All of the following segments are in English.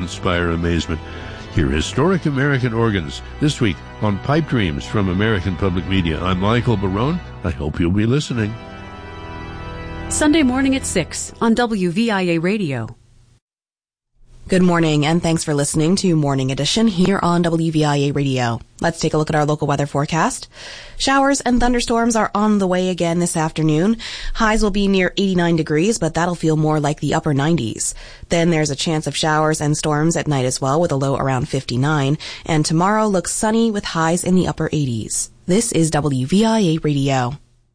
inspire amazement. Hear historic American organs this week on Pipe Dreams from American Public Media. I'm Michael Barone. I hope you'll be listening. Sunday morning at 6 on WVIA Radio. Good morning, and thanks for listening to Morning Edition here on WVIA Radio. Let's take a look at our local weather forecast. Showers and thunderstorms are on the way again this afternoon. Highs will be near 89 degrees, but that'll feel more like the upper 90s. Then there's a chance of showers and storms at night as well, with a low around 59. And tomorrow looks sunny with highs in the upper 80s. This is WVIA Radio.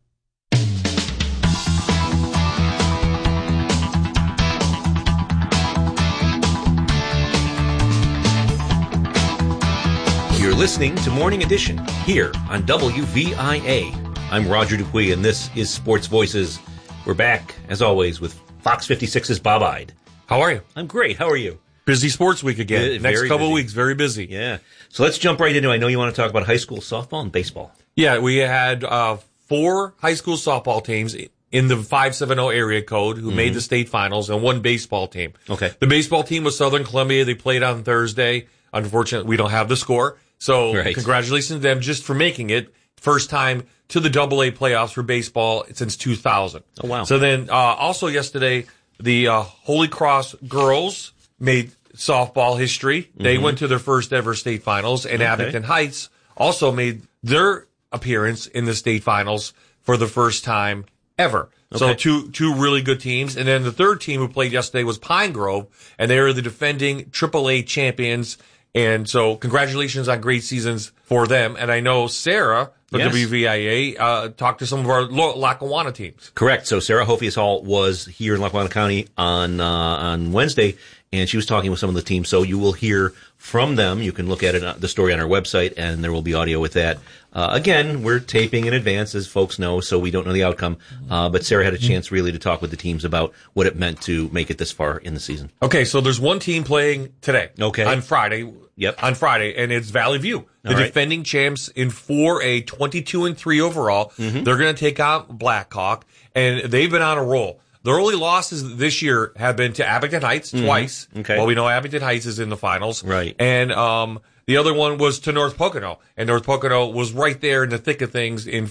You're listening to Morning Edition here on WVIA. I'm Roger Dupuy, and this is Sports Voices. We're back, as always, with Fox 56's Bob Ide. How are you? I'm great. How are you? Busy sports week again. Next couple of weeks, very busy. Yeah. So let's jump right into it. I know you want to talk about high school softball and baseball. Yeah, we had 4 high school softball teams in the 570 area code who made the state finals, and 1 baseball team. Okay. The baseball team was Southern Columbia. They played on Thursday. Unfortunately, we don't have the score. So Congratulations to them just for making it. First time to the AA playoffs for baseball since 2000. Oh, wow. So then also yesterday, the Holy Cross girls made softball history. They went to their first ever state finals, and Abington Heights also made their appearance in the state finals for the first time ever. So two really good teams. And then the third team who played yesterday was Pine Grove, and they are the defending AAA champions. And so congratulations on great seasons for them. And I know Sarah from WVIA talked to some of our Lackawanna teams. Correct. So Sarah Hophius Hall was here in Lackawanna County on Wednesday, and she was talking with some of the teams. So you will hear from them. You can look at it, the story on our website, and there will be audio with that. Again, we're taping in advance, as folks know, so we don't know the outcome. But Sarah had a chance really to talk with the teams about what it meant to make it this far in the season. Okay, so there's one team playing today. Okay. On Friday. Yep. On Friday, and it's Valley View. The defending champs in 4A, 22-3 overall. They're going to take on Blackhawk, and they've been on a roll. Their only losses this year have been to Abington Heights twice. Okay. Well, we know Abington Heights is in the finals. Right. And the other one was to North Pocono, and North Pocono was right there in the thick of things in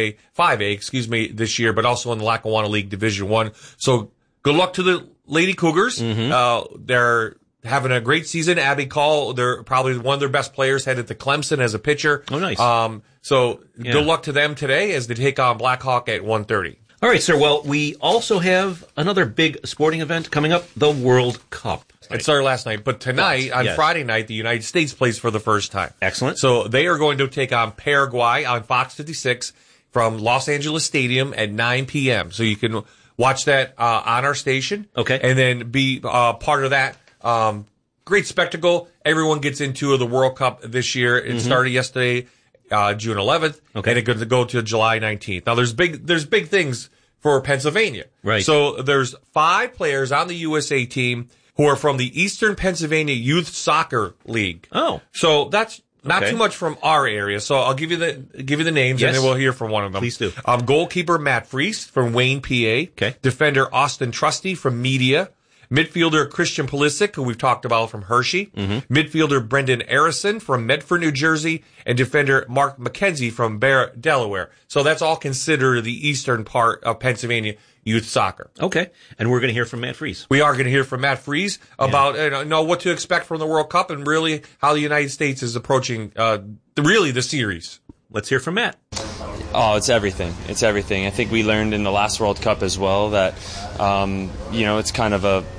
5A, this year, but also in the Lackawanna League Division I. So good luck to the Lady Cougars. They're having a great season. Abby Call, they're probably one of their best players, headed to Clemson as a pitcher. Oh, nice. Good luck to them today as they take on Blackhawk at 1:30. All right, sir. Well, we also have another big sporting event coming up, the World Cup. It started last night, but tonight, on Friday night, the United States plays for the first time. Excellent. So they are going to take on Paraguay on Fox 56 from Los Angeles Stadium at 9 p.m. So you can watch that on our station. Okay. And then be part of that. Great spectacle. Everyone gets into the World Cup this year. It started yesterday, June 11th. Okay. And it's going to go to July 19th. Now there's big things for Pennsylvania. Right. So there's 5 players on the USA team who are from the Eastern Pennsylvania Youth Soccer League. Oh. So that's not too much from our area. So I'll give you the names, and then we'll hear from one of them. Please do. Goalkeeper Matt Freese from Wayne, PA. Okay. Defender Austin Trusty from Media. Midfielder Christian Pulisic, who we've talked about from Hershey. Midfielder Brendan Arison from Medford, New Jersey. And defender Mark McKenzie from Barrett, Delaware. So that's all considered the eastern part of Pennsylvania youth soccer. Okay. And we're going to hear from Matt Freese. We are going to hear from Matt Freese about what to expect from the World Cup and really how the United States is approaching the series. Let's hear from Matt. Oh, it's everything. It's everything. I think we learned in the last World Cup as well that, it's kind of a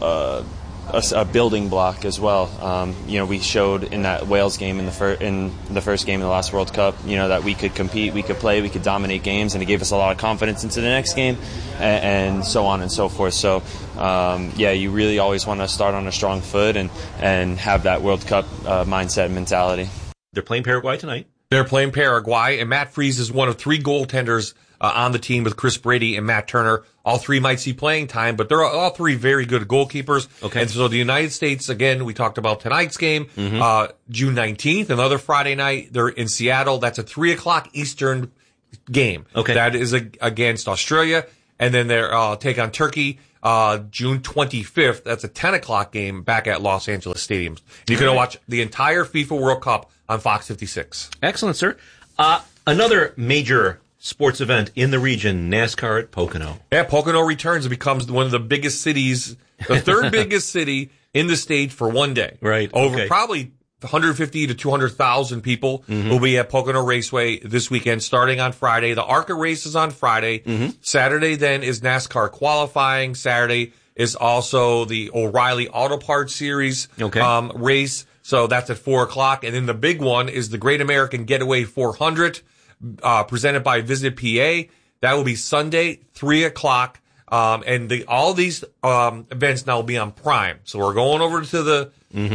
building block as well. We showed in that Wales game in the first game of the last World Cup, that we could compete, we could play, we could dominate games, and it gave us a lot of confidence into the next game, and so on and so forth. So, you really always want to start on a strong foot and have that World Cup mindset and mentality. They're playing Paraguay tonight. They're playing Paraguay, and Matt Freese is one of 3 goaltenders on the team with Chris Brady and Matt Turner. All 3 might see playing time, but they're all 3 very good goalkeepers. Okay. And so the United States, again, we talked about tonight's game, June 19th, another Friday night. They're in Seattle. That's a 3:00 Eastern game. Okay. That is against Australia. And then they're take on Turkey June 25th. That's a 10 o'clock game back at Los Angeles Stadium. You can watch the entire FIFA World Cup on Fox 56. Excellent, sir. Another major sports event in the region, NASCAR at Pocono. Yeah, Pocono returns and becomes one of the biggest cities, the third biggest city in the state for one day. Right. Over probably 150 to 200,000 people will be at Pocono Raceway this weekend, starting on Friday. The ARCA race is on Friday. Saturday then is NASCAR qualifying. Saturday is also the O'Reilly Auto Parts Series race. So that's at 4 o'clock. And then the big one is the Great American Getaway 400, presented by Visit PA. That will be Sunday, 3 o'clock. And all these events now will be on Prime. So we're going over to the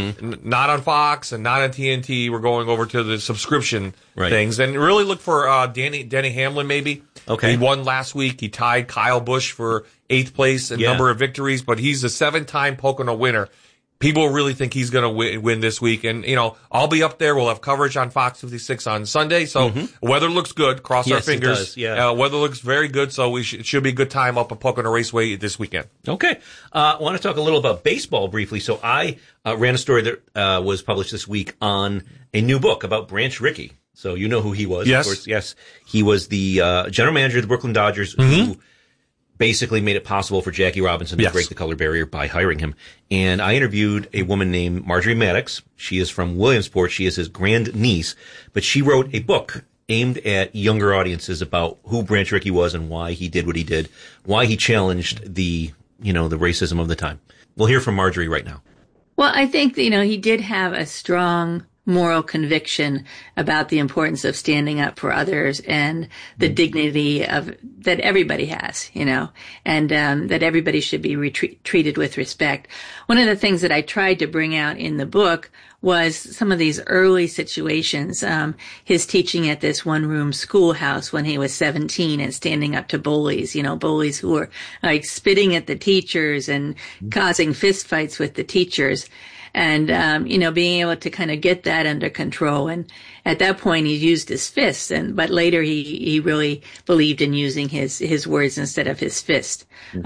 not on Fox and not on TNT. We're going over to the subscription things. And really look for Denny Hamlin maybe. Okay. He won last week. He tied Kyle Busch for 8th place in number of victories, but he's a 7-time Pocono winner. People really think he's going to win this week. And, I'll be up there. We'll have coverage on Fox 56 on Sunday. So weather looks good. Cross our fingers. It does, weather looks very good. So it should be a good time up at Pocono Raceway this weekend. Okay. I want to talk a little about baseball briefly. So I ran a story that was published this week on a new book about Branch Rickey. So you know who he was. Yes. Of course. Yes. He was the general manager of the Brooklyn Dodgers who basically made it possible for Jackie Robinson to break the color barrier by hiring him. And I interviewed a woman named Marjorie Maddox. She is from Williamsport. She is his grandniece, but she wrote a book aimed at younger audiences about who Branch Rickey was and why he did what he did, why he challenged the racism of the time. We'll hear from Marjorie right now. Well, I think, he did have a strong moral conviction about the importance of standing up for others and the dignity that everybody has, and that everybody should be treated with respect. One of the things that I tried to bring out in the book was some of these early situations, his teaching at this one-room schoolhouse when he was 17 and standing up to bullies, bullies who were like spitting at the teachers and causing fistfights with the teachers. And, being able to kind of get that under control. And at that point, he used his fists, but later he really believed in using his words instead of his fist,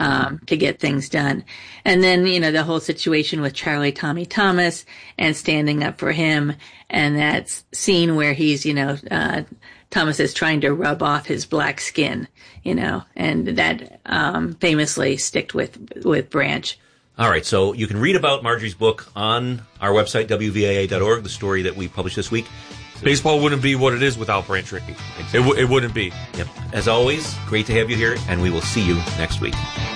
to get things done. And then, the whole situation with Charlie Tommy Thomas and standing up for him, and that scene where he's, Thomas is trying to rub off his black skin, and that, famously sticked with Branch. All right, so you can read about Marjorie's book on our website, WVIA.org, the story that we published this week. Baseball wouldn't be what it is without Branch Rickey. Exactly. It wouldn't be. Yep. As always, great to have you here, and we will see you next week.